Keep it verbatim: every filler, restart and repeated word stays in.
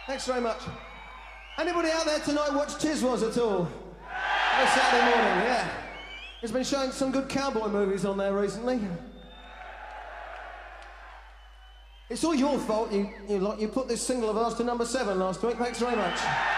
Thanks very much. Anybody out there tonight watch Tiswas at all? Oh, Saturday morning, yeah. He's been showing some good cowboy movies on there recently. It's all your fault. You, you, like, you put this single of ours to number seven last week. Thanks very much.